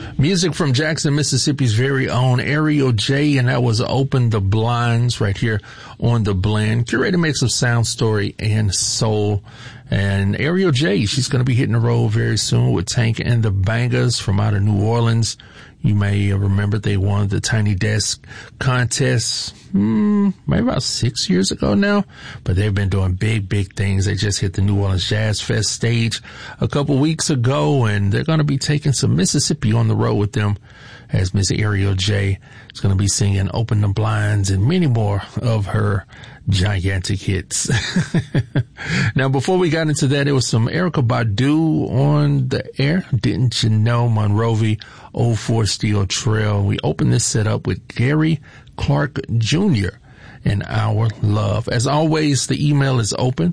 Music from Jackson, Mississippi's very own Ariel J, and that was Open the Blinds right here on The Blend. Curated mix of sound, story, and soul. And Ariel J, she's going to be hitting the road very soon with Tank and the Bangers from out of New Orleans. You may remember they won the Tiny Desk contest, maybe about 6 years ago now, but they've been doing big things. They just hit the New Orleans Jazz Fest stage a couple weeks ago, and they're going to be taking some Mississippi on the road with them as Miss Ariel J is going to be singing Open the Blinds and many more of her gigantic hits. Now, before we got into that, there was some Erykah Badu on the air. Didn't You Know, Monrovia, 04 Steel Trail. We opened this set up with Gary Clark Jr. and Our Love. As always, the email is open,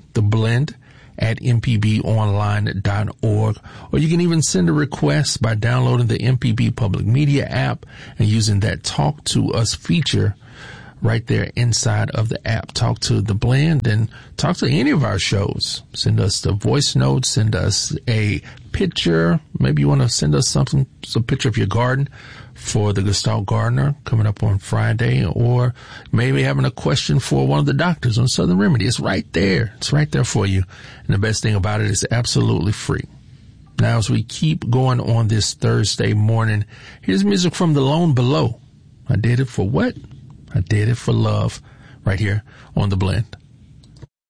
theblend@mpbonline.org, or you can even send a request by downloading the MPB Public Media app and using that Talk to Us feature right there inside of the app. Talk to The Blend and talk to any of our shows. Send us the voice notes, send us a picture. Maybe you want to send us some picture of your garden for the Gestalt Gardener coming up on Friday, or maybe having a question for one of the doctors on Southern Remedy. It's right there. It's right there for you. And the best thing about it is absolutely free. Now, as we keep going on this Thursday morning, here's music from The Lone Below. I Did It For What? I Did It For Love, right here on The Blend.